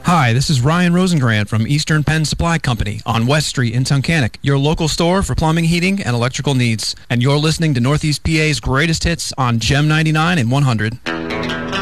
Hi, this is Ryan Rosengrant from Eastern Penn Supply Company on West Street in Tunkhannock, your local store for plumbing, heating, and electrical needs. And you're listening to Northeast PA's greatest hits on Gem 99 and 100.